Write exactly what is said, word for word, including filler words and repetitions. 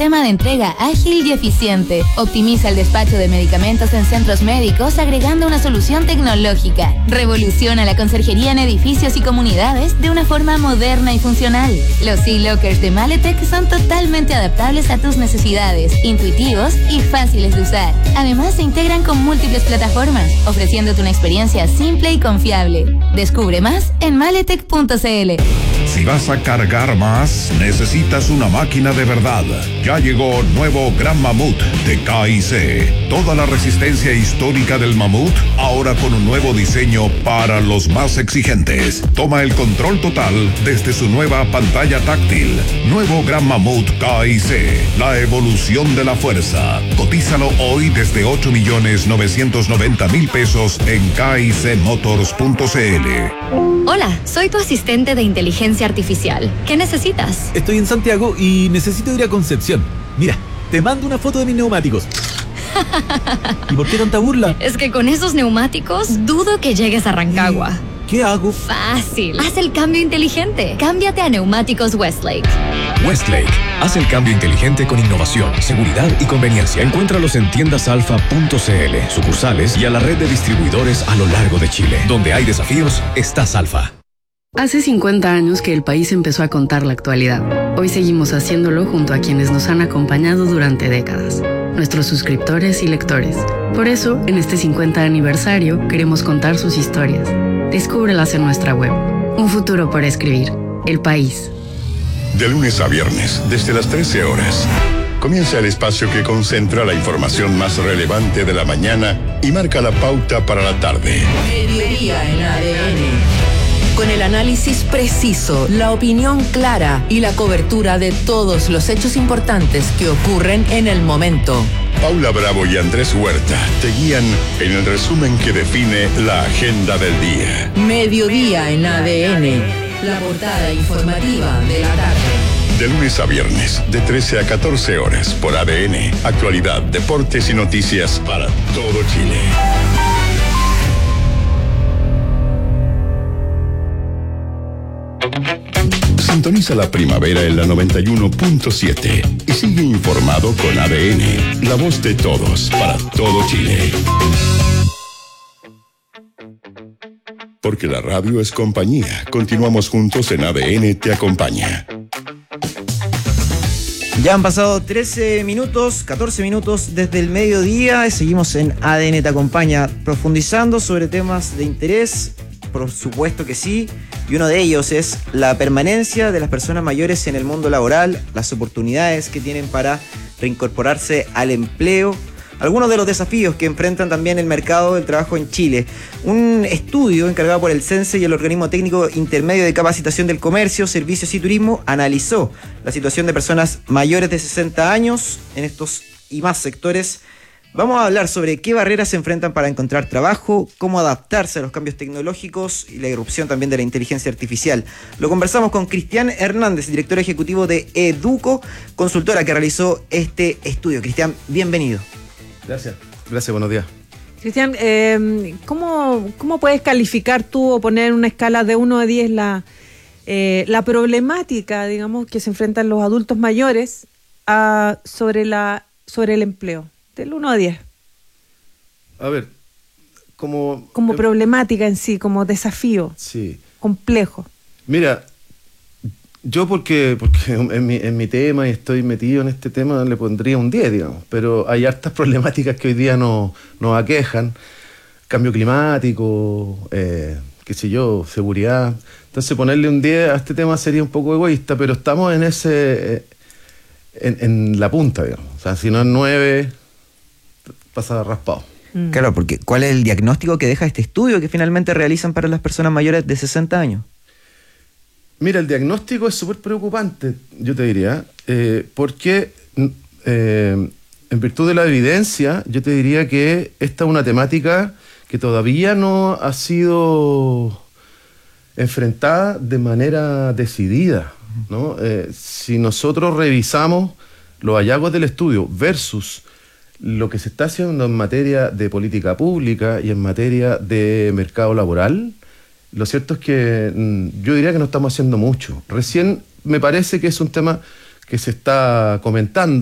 sistema de entrega ágil y eficiente. Optimiza el despacho de medicamentos en centros médicos agregando una solución tecnológica. Revoluciona la conserjería en edificios y comunidades de una forma moderna y funcional. Los e-lockers de Maletec son totalmente adaptables a tus necesidades, intuitivos y fáciles de usar. Además, se integran con múltiples plataformas, ofreciéndote una experiencia simple y confiable. Descubre más en maletec punto c l. Si vas a cargar más, necesitas una máquina de verdad. Ya llegó nuevo Gran Mamut de K y C. Toda la resistencia histórica del Mamut, ahora con un nuevo diseño para los más exigentes. Toma el control total desde su nueva pantalla táctil. Nuevo Gran Mamut K y C. La evolución de la fuerza. Cotízalo hoy desde ocho millones novecientos noventa mil pesos en k y c motors punto c l. Hola, soy tu asistente de inteligencia artificial. ¿Qué necesitas? Estoy en Santiago y necesito ir a Concepción. Mira, te mando una foto de mis neumáticos. ¿Y por qué tanta burla? Es que con esos neumáticos dudo que llegues a Rancagua. ¿Qué hago? Fácil. Haz el cambio inteligente. Cámbiate a Neumáticos Westlake. Westlake. Haz el cambio inteligente con innovación, seguridad y conveniencia. Encuéntralos en tiendas alfa punto c l, sucursales y a la red de distribuidores a lo largo de Chile. Donde hay desafíos, estás Alfa. Hace cincuenta años que el país empezó a contar la actualidad. Hoy seguimos haciéndolo junto a quienes nos han acompañado durante décadas, nuestros suscriptores y lectores. Por eso, en este cincuenta aniversario, queremos contar sus historias. Descúbrelas en nuestra web. Un futuro por escribir. El País. De lunes a viernes, desde las trece horas, comienza el espacio que concentra la información más relevante de la mañana y marca la pauta para la tarde. Mediodía en A D N. Con el análisis preciso, la opinión clara y la cobertura de todos los hechos importantes que ocurren en el momento. Paula Bravo y Andrés Huerta te guían en el resumen que define la agenda del día. Mediodía en A D N, la portada informativa de la tarde. De lunes a viernes, de trece a catorce horas, por A D N. Actualidad, deportes y noticias para todo Chile. Sintoniza la primavera en la noventa y uno punto siete y sigue informado con A D N, la voz de todos, para todo Chile. Porque la radio es compañía. Continuamos juntos en A D N Te Acompaña. Ya han pasado trece minutos, catorce minutos desde el mediodía y seguimos en A D N Te Acompaña, profundizando sobre temas de interés, por supuesto que sí, y uno de ellos es la permanencia de las personas mayores en el mundo laboral, las oportunidades que tienen para reincorporarse al empleo, algunos de los desafíos que enfrentan también el mercado del trabajo en Chile. Un estudio encargado por el CENSE y el Organismo Técnico Intermedio de Capacitación del Comercio, Servicios y Turismo analizó la situación de personas mayores de sesenta años en estos y más sectores. Vamos a hablar sobre qué barreras se enfrentan para encontrar trabajo, cómo adaptarse a los cambios tecnológicos y la irrupción también de la inteligencia artificial. Lo conversamos con Cristian Hernández, director ejecutivo de Educo, consultora que realizó este estudio. Cristian, bienvenido. Gracias, gracias, buenos días. Cristian, eh, ¿cómo, ¿cómo puedes calificar tú o poner en una escala de uno a diez la, eh, la problemática, digamos, que se enfrentan los adultos mayores a, sobre, la, sobre el empleo? Del uno a diez. A ver, como... Como eh, problemática en sí, como desafío. Sí. Complejo. Mira, yo porque, porque en mi, en mi tema y estoy metido en este tema le pondría un diez, digamos. Pero hay hartas problemáticas que hoy día nos, nos aquejan. Cambio climático, eh, qué sé yo, seguridad. Entonces ponerle un diez a este tema sería un poco egoísta, pero estamos en ese... Eh, en, en la punta, digamos. O sea, si no es nueve... pasa raspado. Mm. Claro, porque ¿cuál es el diagnóstico que deja este estudio que finalmente realizan para las personas mayores de sesenta años? Mira, el diagnóstico es súper preocupante, yo te diría, eh, porque eh, en virtud de la evidencia, yo te diría que esta es una temática que todavía no ha sido enfrentada de manera decidida, ¿no? Eh, si nosotros revisamos los hallazgos del estudio versus lo que se está haciendo en materia de política pública y en materia de mercado laboral, lo cierto es que mm, yo diría que no estamos haciendo mucho. Recién me parece que es un tema que se está comentando